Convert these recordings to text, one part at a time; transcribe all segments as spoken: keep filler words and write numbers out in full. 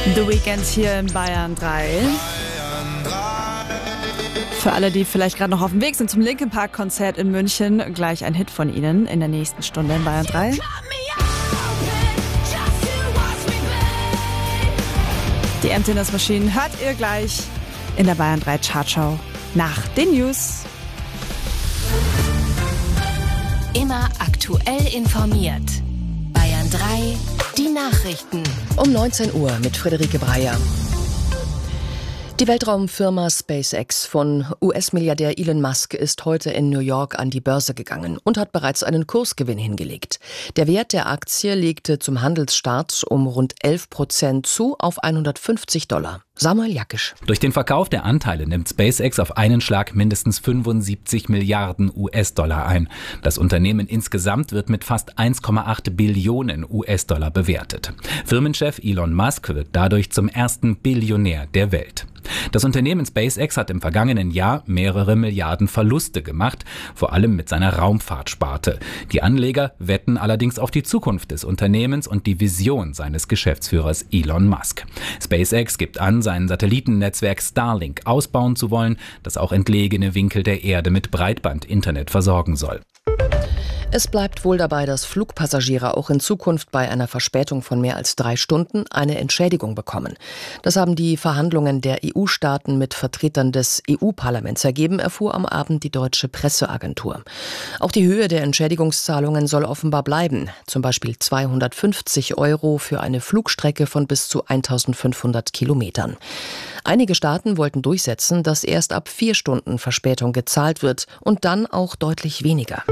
The Weeknd hier in Bayern drei. Für alle, die vielleicht gerade noch auf dem Weg sind zum Linkin Park Konzert in München, gleich ein Hit von ihnen in der nächsten Stunde in Bayern drei. Die Emptiness Machine hört ihr gleich in der Bayern drei Chartshow nach den News. Immer aktuell informiert. Bayern drei, die Nachrichten. Um neunzehn Uhr mit Friederike Breyer. Die Weltraumfirma SpaceX von U S-Milliardär Elon Musk ist heute in New York an die Börse gegangen und hat bereits einen Kursgewinn hingelegt. Der Wert der Aktie legte zum Handelsstart um rund elf Prozent zu auf hundertfünfzig Dollar. Samuel Jackisch. Durch den Verkauf der Anteile nimmt SpaceX auf einen Schlag mindestens fünfundsiebzig Milliarden U S-Dollar ein. Das Unternehmen insgesamt wird mit fast eins Komma acht Billionen U S-Dollar bewertet. Firmenchef Elon Musk wird dadurch zum ersten Billionär der Welt. Das Unternehmen SpaceX hat im vergangenen Jahr mehrere Milliarden Verluste gemacht, vor allem mit seiner Raumfahrtsparte. Die Anleger wetten allerdings auf die Zukunft des Unternehmens und die Vision seines Geschäftsführers Elon Musk. SpaceX gibt an, sein Satellitennetzwerk Starlink ausbauen zu wollen, das auch entlegene Winkel der Erde mit Breitband-Internet versorgen soll. Es bleibt wohl dabei, dass Flugpassagiere auch in Zukunft bei einer Verspätung von mehr als drei Stunden eine Entschädigung bekommen. Das haben die Verhandlungen der E U-Staaten mit Vertretern des E U-Parlaments ergeben, erfuhr am Abend die deutsche Presseagentur. Auch die Höhe der Entschädigungszahlungen soll offenbar bleiben. Zum Beispiel zweihundertfünfzig Euro für eine Flugstrecke von bis zu eintausendfünfhundert Kilometern. Einige Staaten wollten durchsetzen, dass erst ab vier Stunden Verspätung gezahlt wird und dann auch deutlich weniger.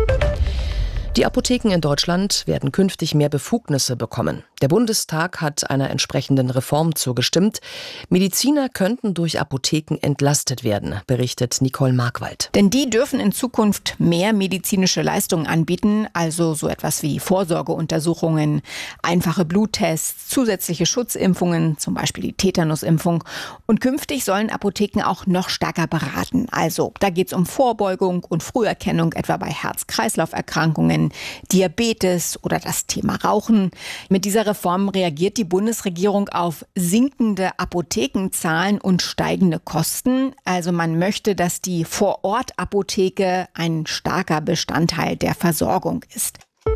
Die Apotheken in Deutschland werden künftig mehr Befugnisse bekommen. Der Bundestag hat einer entsprechenden Reform zugestimmt. Mediziner könnten durch Apotheken entlastet werden, berichtet Nicole Markwald. Denn die dürfen in Zukunft mehr medizinische Leistungen anbieten, also so etwas wie Vorsorgeuntersuchungen, einfache Bluttests, zusätzliche Schutzimpfungen, zum Beispiel die Tetanusimpfung. Und künftig sollen Apotheken auch noch stärker beraten. Also da geht es um Vorbeugung und Früherkennung, etwa bei Herz-Kreislauf-Erkrankungen, Diabetes oder das Thema Rauchen. Mit dieser Reform reagiert die Bundesregierung auf sinkende Apothekenzahlen und steigende Kosten. Also man möchte, dass die Vor-Ort-Apotheke ein starker Bestandteil der Versorgung ist.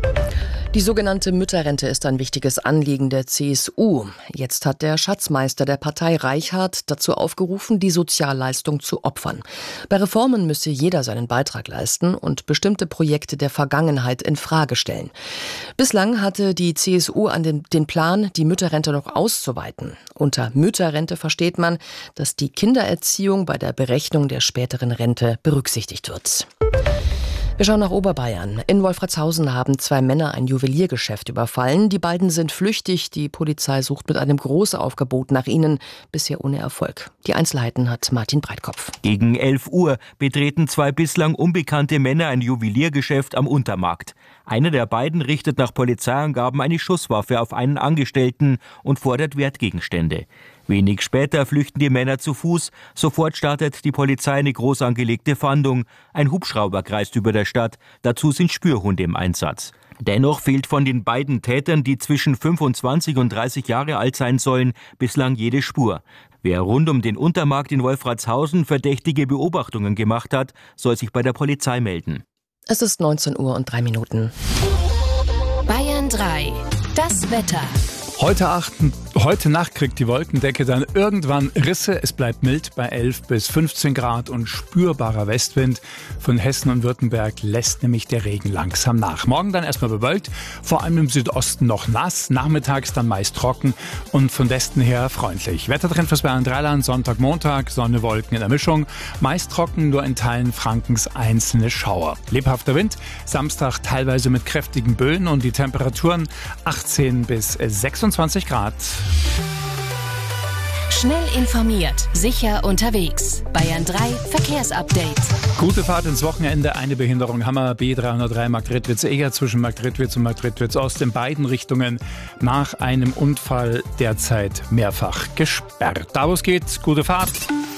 Die sogenannte Mütterrente ist ein wichtiges Anliegen der C S U. Jetzt hat der Schatzmeister der Partei Reichhardt dazu aufgerufen, die Sozialleistung zu opfern. Bei Reformen müsse jeder seinen Beitrag leisten und bestimmte Projekte der Vergangenheit in Frage stellen. Bislang hatte die C S U an den, den Plan, die Mütterrente noch auszuweiten. Unter Mütterrente versteht man, dass die Kindererziehung bei der Berechnung der späteren Rente berücksichtigt wird. Wir schauen nach Oberbayern. In Wolfratshausen haben zwei Männer ein Juweliergeschäft überfallen. Die beiden sind flüchtig. Die Polizei sucht mit einem Großaufgebot nach ihnen. Bisher ohne Erfolg. Die Einzelheiten hat Martin Breitkopf. Gegen elf Uhr betreten zwei bislang unbekannte Männer ein Juweliergeschäft am Untermarkt. Einer der beiden richtet nach Polizeiangaben eine Schusswaffe auf einen Angestellten und fordert Wertgegenstände. Wenig später flüchten die Männer zu Fuß. Sofort startet die Polizei eine groß angelegte Fahndung. Ein Hubschrauber kreist über der Stadt. Dazu sind Spürhunde im Einsatz. Dennoch fehlt von den beiden Tätern, die zwischen fünfundzwanzig und dreißig Jahre alt sein sollen, bislang jede Spur. Wer rund um den Untermarkt in Wolfratshausen verdächtige Beobachtungen gemacht hat, soll sich bei der Polizei melden. Es ist neunzehn Uhr und drei Minuten. Bayern drei. Das Wetter. Heute, achten, heute Nacht kriegt die Wolkendecke dann irgendwann Risse. Es bleibt mild bei elf bis fünfzehn Grad und spürbarer Westwind. Von Hessen und Württemberg lässt nämlich der Regen langsam nach. Morgen dann erstmal bewölkt, vor allem im Südosten noch nass, nachmittags dann meist trocken und von Westen her freundlich. Wettertrend fürs Bayern Dreiland, Sonntag, Montag, Sonne, Wolken in der Mischung. Meist trocken, nur in Teilen Frankens einzelne Schauer. Lebhafter Wind, Samstag teilweise mit kräftigen Böen und die Temperaturen achtzehn bis sechsundzwanzig Grad. Schnell informiert, sicher unterwegs. Bayern drei Verkehrsupdate. Gute Fahrt ins Wochenende. Eine Behinderung haben wir. B dreihundertdrei Marktredwitz-Eger zwischen Marktredwitz und Marktredwitz-Ost in beiden Richtungen nach einem Unfall derzeit mehrfach gesperrt. Da wo es geht, gute Fahrt.